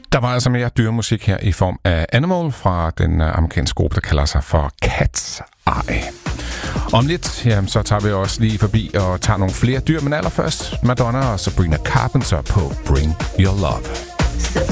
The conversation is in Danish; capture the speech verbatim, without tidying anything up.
Der var altså mere dyremusik her i form af Animal fra den amerikanske gruppe, der kalder sig for Cat's Eye. Om lidt, jamen, så tager vi også lige forbi og tager nogle flere dyr, men allerførst Madonna og Sabrina Carpenter på Bring Your Love.